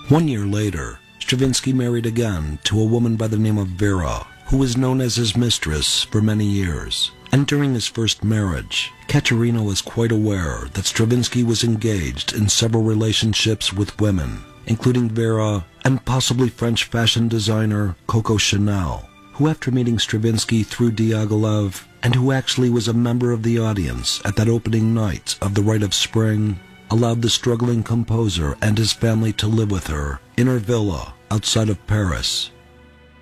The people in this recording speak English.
1 year later, Stravinsky married again to a woman by the name of Vera, who was known as his mistress for many years. And during his first marriage, Katerina was quite aware that Stravinsky was engaged in several relationships with women, including Vera and possibly French fashion designer Coco Chanel, who after meeting Stravinsky through Diaghilev, and who actually was a member of the audience at that opening night of The Rite of Spring, allowed the struggling composer and his family to live with her in her villa outside of Paris.